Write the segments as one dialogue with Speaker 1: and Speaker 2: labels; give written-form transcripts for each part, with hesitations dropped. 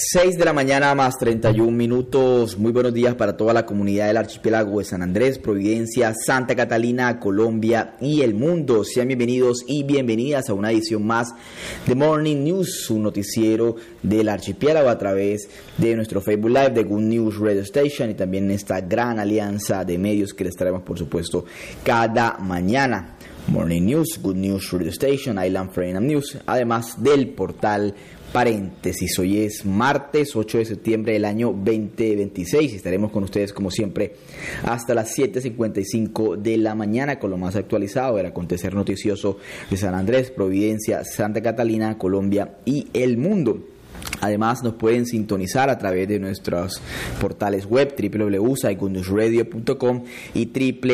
Speaker 1: 6 de la mañana más 31 minutos. Muy buenos días para toda la comunidad del archipiélago de San Andrés, Providencia, Santa Catalina, Colombia y el mundo. Sean bienvenidos y bienvenidas a una edición más de Morning News, un noticiero del archipiélago a través de nuestro Facebook Live de Good News Radio Station y también esta gran alianza de medios que les traemos, por supuesto, cada mañana. Morning News, Good News Radio Station, Island Freedom News, además del portal Paréntesis. Hoy es martes 8 de septiembre del año 2026 y estaremos con ustedes como siempre hasta las 7:55 de la mañana con lo más actualizado del acontecer noticioso de San Andrés, Providencia, Santa Catalina, Colombia y el mundo. Además nos pueden sintonizar a través de nuestros portales web www.saigundusradio.com y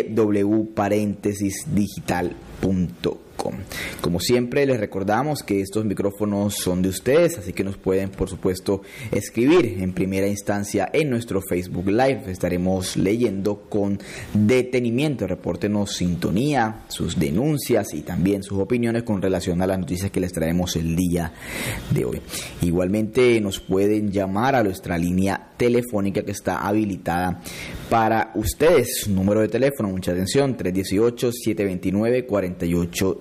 Speaker 1: www.paréntesisdigital.com. Como siempre les recordamos que estos micrófonos son de ustedes, así que nos pueden por supuesto escribir en primera instancia en nuestro Facebook Live. Estaremos leyendo con detenimiento. Repórtenos sintonía, sus denuncias y también sus opiniones con relación a las noticias que les traemos el día de hoy. Igualmente nos pueden llamar a nuestra línea telefónica que está habilitada para ustedes. Número de teléfono, mucha atención, 318-729-4817.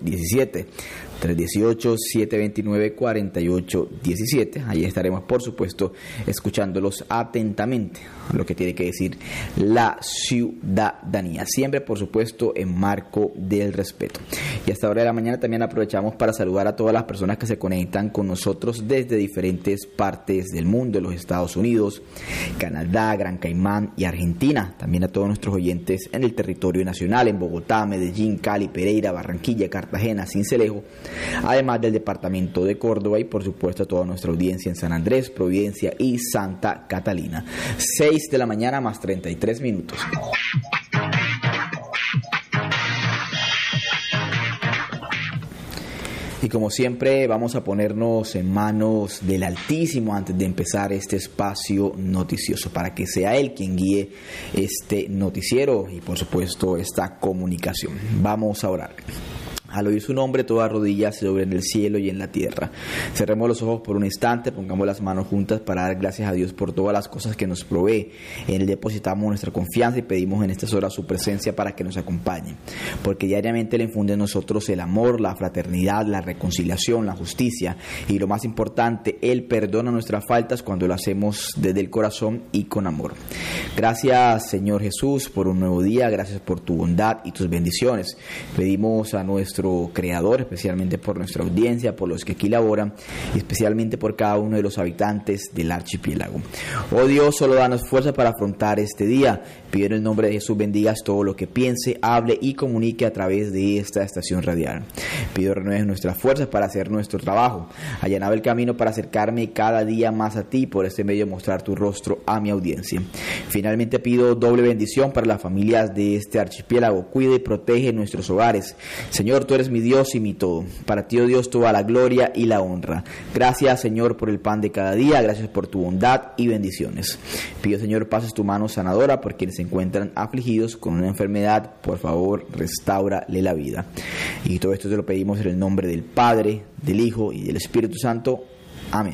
Speaker 1: 318-729-4817. Ahí estaremos, por supuesto, escuchándolos atentamente lo que tiene que decir la ciudadanía. Siempre, por supuesto, en marco del respeto. Y a esta hora de la mañana también aprovechamos para saludar a todas las personas que se conectan con nosotros desde diferentes partes del mundo, los Estados Unidos, Canadá, Gran Caimán y Argentina. También a todos nuestros oyentes en el territorio nacional, en Bogotá, Medellín, Cali, Pereira, Barranquilla, Cartagena, Sincelejo, además del departamento de Córdoba y por supuesto a toda nuestra audiencia en San Andrés, Providencia y Santa Catalina. 6 de la mañana más 33 minutos. Y como siempre vamos a ponernos en manos del Altísimo antes de empezar este espacio noticioso para que sea Él quien guíe este noticiero y por supuesto esta comunicación. Vamos a orar. Al oír su nombre, toda rodilla se doble en el cielo y en la tierra. Cerremos los ojos por un instante, pongamos las manos juntas para dar gracias a Dios por todas las cosas que nos provee. En Él depositamos nuestra confianza y pedimos en estas horas su presencia para que nos acompañe. Porque diariamente le infunde en nosotros el amor, la fraternidad, la reconciliación, la justicia y lo más importante, Él perdona nuestras faltas cuando lo hacemos desde el corazón y con amor. Gracias, Señor Jesús, por un nuevo día. Gracias por tu bondad y tus bendiciones. Pedimos a nuestro Creador, especialmente por nuestra audiencia, por los que aquí laboran y especialmente por cada uno de los habitantes del archipiélago. Oh Dios, solo danos fuerza para afrontar este día. Pido en el nombre de Jesús bendigas todo lo que piense, hable y comunique a través de esta estación radial. Pido renueves nuestras fuerzas para hacer nuestro trabajo, allanado el camino para acercarme cada día más a ti y por este medio mostrar tu rostro a mi audiencia. Finalmente pido doble bendición para las familias de este archipiélago. Cuida y protege nuestros hogares. Señor, tú eres mi Dios y mi todo. Para ti, oh Dios, toda la gloria y la honra. Gracias, Señor, por el pan de cada día. Gracias por tu bondad y bendiciones. Pido, Señor, pases tu mano sanadora por quienes se encuentran afligidos con una enfermedad. Por favor, restáurale la vida. Y todo esto te lo pedimos en el nombre del Padre, del Hijo y del Espíritu Santo. Amén.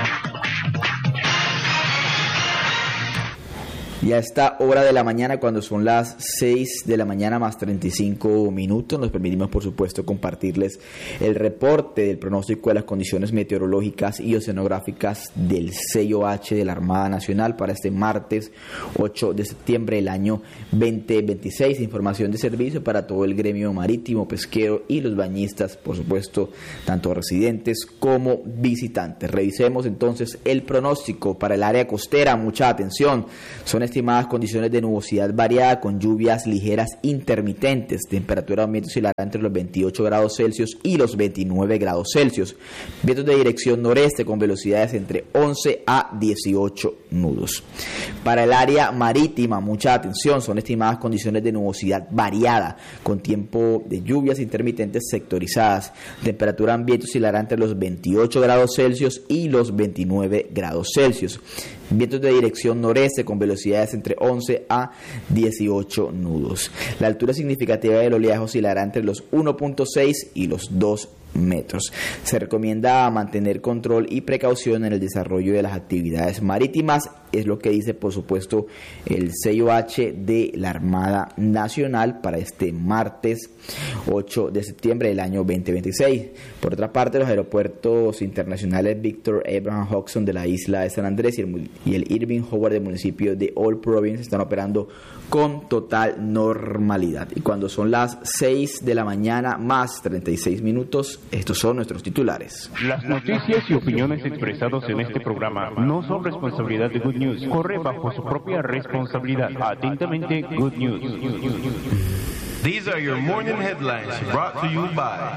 Speaker 1: Y a esta hora de la mañana, cuando son las 6 de la mañana más 35 minutos, nos permitimos, por supuesto, compartirles el reporte del pronóstico de las condiciones meteorológicas y oceanográficas del CIOH de la Armada Nacional para este martes 8 de septiembre del año 2026. Información de servicio para todo el gremio marítimo, pesquero y los bañistas, por supuesto, tanto residentes como visitantes. Revisemos entonces el pronóstico para el área costera. Mucha atención. Son estimadas condiciones de nubosidad variada con lluvias ligeras intermitentes, temperatura ambiente oscilará entre los 28 grados Celsius y los 29 grados Celsius, vientos de dirección noreste con velocidades entre 11 a 18 nudos. Para el área marítima, mucha atención, son estimadas condiciones de nubosidad variada con tiempo de lluvias intermitentes sectorizadas, temperatura ambiente oscilará entre los 28 grados Celsius y los 29 grados Celsius, vientos de dirección noreste con velocidades entre 11 a 18 nudos. La altura significativa del oleaje oscilará entre los 1.6 y los 2 metros. Se recomienda mantener control y precaución en el desarrollo de las actividades marítimas, es lo que dice por supuesto el CIOH de la Armada Nacional para este martes 8 de septiembre del año 2026. Por otra parte, los aeropuertos internacionales Victor Abraham Hodgson de la isla de San Andrés y el Irving Howard del municipio de Old Providence están operando con total normalidad. Y cuando son las 6 de la mañana más 36 minutos, estos son nuestros titulares.
Speaker 2: Las noticias y opiniones expresadas en este programa no son responsabilidad de Good News. Corre bajo su propia responsabilidad. Atentamente, Good News.
Speaker 3: These are your morning headlines brought to you by...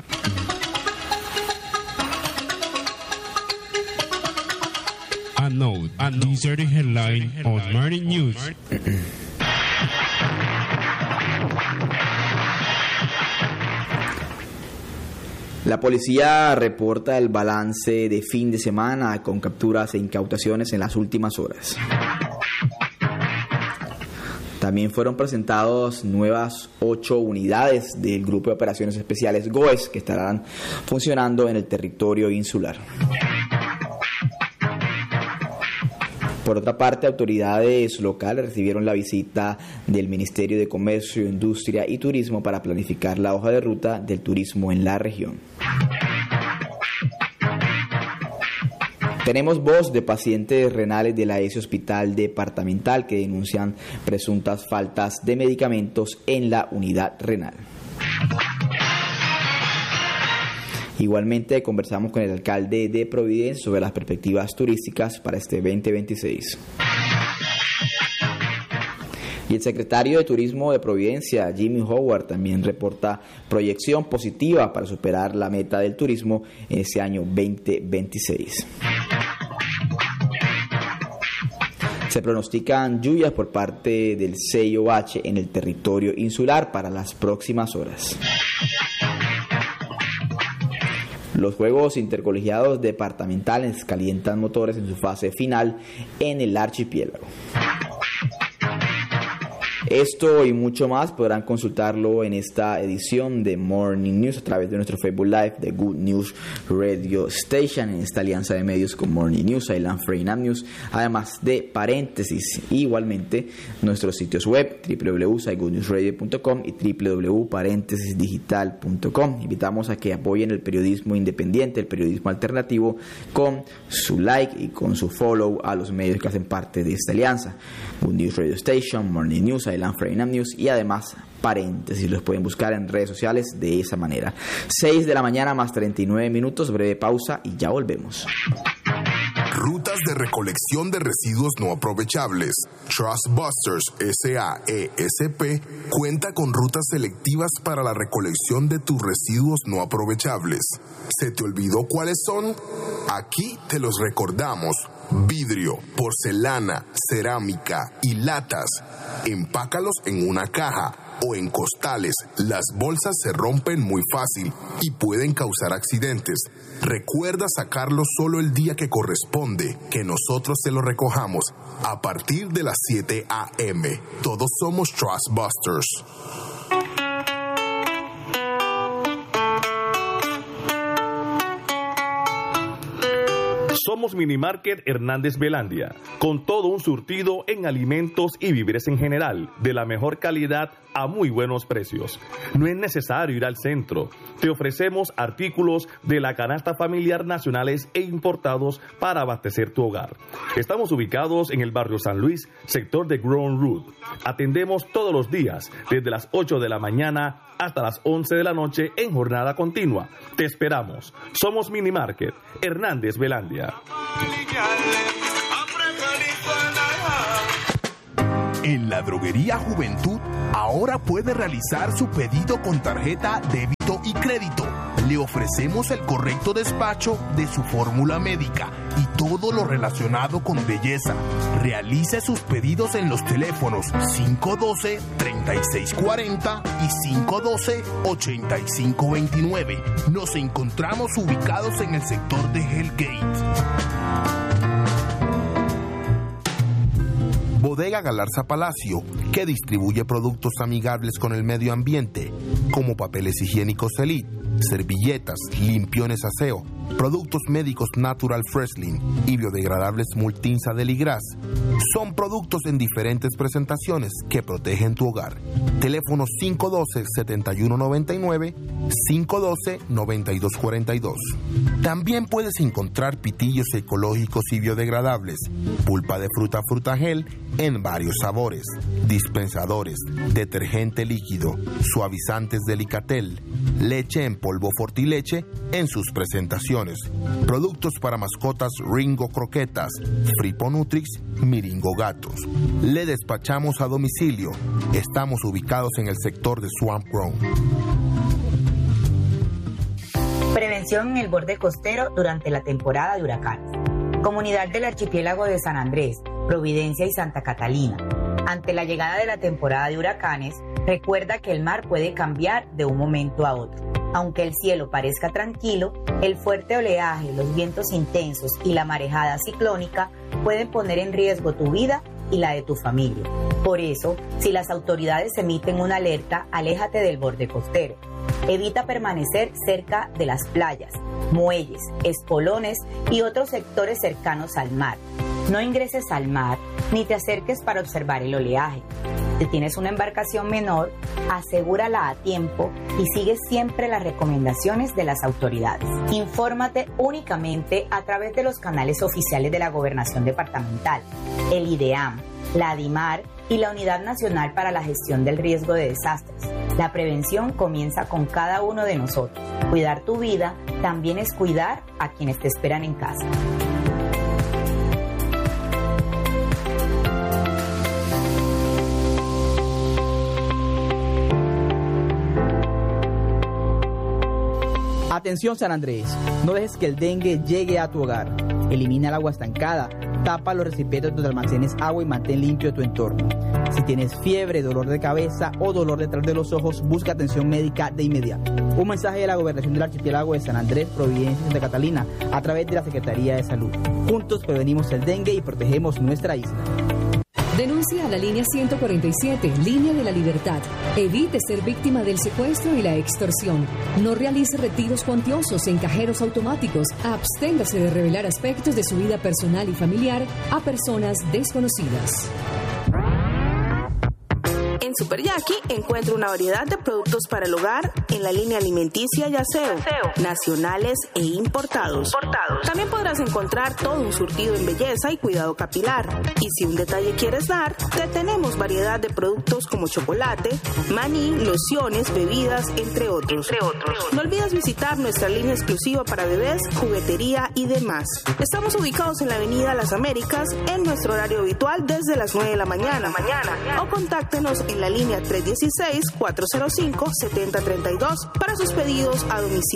Speaker 4: And note, these are the headlines on Morning News.
Speaker 1: La policía reporta el balance de fin de semana con capturas e incautaciones en las últimas horas. También fueron presentados nuevas 8 unidades del Grupo de Operaciones Especiales GOES que estarán funcionando en el territorio insular. Por otra parte, autoridades locales recibieron la visita del Ministerio de Comercio, Industria y Turismo para planificar la hoja de ruta del turismo en la región. Tenemos voz de pacientes renales de la ESE Hospital Departamental que denuncian presuntas faltas de medicamentos en la unidad renal. Igualmente conversamos con el alcalde de Providencia sobre las perspectivas turísticas para este 2026. Y el secretario de Turismo de Providencia, Jimmy Howard, también reporta proyección positiva para superar la meta del turismo en ese año 2026. Se pronostican lluvias por parte del CIOH en el territorio insular para las próximas horas. Los juegos intercolegiados departamentales calientan motores en su fase final en el archipiélago. Esto y mucho más podrán consultarlo en esta edición de Morning News a través de nuestro Facebook Live de Good News Radio Station, en esta alianza de medios con Morning News, Island Free News, además de paréntesis. Igualmente nuestros sitios web www.goodnewsradio.com y www.paréntesisdigital.com. Invitamos a que apoyen el periodismo independiente, el periodismo alternativo, con su like y con su follow a los medios que hacen parte de esta alianza: Good News Radio Station, Morning News, Island Free News y además paréntesis. Los pueden buscar en redes sociales de esa manera. 6 de la mañana más 39 minutos, breve pausa y ya volvemos.
Speaker 5: Rutas de recolección de residuos no aprovechables. Trust Busters SAESP cuenta con rutas selectivas para la recolección de tus residuos no aprovechables. ¿Se te olvidó cuáles son? Aquí te los recordamos. Vidrio, porcelana, cerámica y latas. Empácalos en una caja o en costales. Las bolsas se rompen muy fácil y pueden causar accidentes. Recuerda sacarlo solo el día que corresponde, que nosotros te lo recojamos a partir de las 7 a.m. Todos somos Trust Busters.
Speaker 6: Somos Minimarket Hernández Velandia, con todo un surtido en alimentos y víveres en general, de la mejor calidad a muy buenos precios. No es necesario ir al centro. Te ofrecemos artículos de la canasta familiar nacionales e importados para abastecer tu hogar. Estamos ubicados en el barrio San Luis, sector de Ground Root. Atendemos todos los días, desde las 8 de la mañana hasta las 11 de la noche en jornada continua. Te esperamos. Somos Minimarket Hernández Velandia.
Speaker 5: En la Droguería Juventud, ahora puede realizar su pedido con tarjeta débito y crédito. Le ofrecemos el correcto despacho de su fórmula médica y todo lo relacionado con belleza. Realice sus pedidos en los teléfonos 512-3640 y 512-8529. Nos encontramos ubicados en el sector de Hellgate. Bodega Galarza Palacio, que distribuye productos amigables con el medio ambiente, como papeles higiénicos Elite, servilletas, limpiones aseo, productos médicos Natural Freshlin y biodegradables Multinsa Deligras. Son productos en diferentes presentaciones que protegen tu hogar. Teléfono 512-7199, 512-9242. También puedes encontrar pitillos ecológicos y biodegradables, pulpa de fruta Frutagel en varios sabores, dispensadores, detergente líquido, suavizantes Delicatel, leche en polvo Fortileche en sus presentaciones, productos para mascotas Ringo Croquetas, Fripo Nutrix, Miringo Gatos. Le despachamos a domicilio. Estamos ubicados en el sector de Swamp Grown.
Speaker 7: Prevención en el borde costero durante la temporada de huracanes. Comunidad del archipiélago de San Andrés, Providencia y Santa Catalina. Ante la llegada de la temporada de huracanes, recuerda que el mar puede cambiar de un momento a otro. Aunque el cielo parezca tranquilo, el fuerte oleaje, los vientos intensos y la marejada ciclónica pueden poner en riesgo tu vida y la de tu familia. Por eso, si las autoridades emiten una alerta, aléjate del borde costero. Evita permanecer cerca de las playas, muelles, espolones y otros sectores cercanos al mar. No ingreses al mar ni te acerques para observar el oleaje. Si tienes una embarcación menor, asegúrala a tiempo y sigue siempre las recomendaciones de las autoridades. Infórmate únicamente a través de los canales oficiales de la Gobernación Departamental, el IDEAM, la ADIMAR y la Unidad Nacional para la Gestión del Riesgo de Desastres. La prevención comienza con cada uno de nosotros. Cuidar tu vida también es cuidar a quienes te esperan en casa.
Speaker 1: Atención San Andrés, no dejes que el dengue llegue a tu hogar. Elimina el agua estancada, tapa los recipientes donde almacenes agua y mantén limpio tu entorno. Si tienes fiebre, dolor de cabeza o dolor detrás de los ojos, busca atención médica de inmediato. Un mensaje de la Gobernación del Archipiélago de San Andrés, Providencia y Santa Catalina a través de la Secretaría de Salud. Juntos prevenimos el dengue y protegemos nuestra isla.
Speaker 8: Denuncia a la línea 147, Línea de la Libertad. Evite ser víctima del secuestro y la extorsión. No realice retiros cuantiosos en cajeros automáticos. Absténgase de revelar aspectos de su vida personal y familiar a personas desconocidas.
Speaker 9: En Super Yaqui encuentra una variedad de productos para el hogar en la línea alimenticia y aseo, nacionales e importados. También podrás encontrar todo un surtido en belleza y cuidado capilar. Y si un detalle quieres dar, te tenemos variedad de productos como chocolate, maní, lociones, bebidas, entre otros. No olvides visitar nuestra línea exclusiva para bebés, juguetería y demás. Estamos ubicados en la Avenida Las Américas en nuestro horario habitual desde las 9 de la mañana. O contáctenos en la línea 316-405-7032 para sus pedidos a domicilio.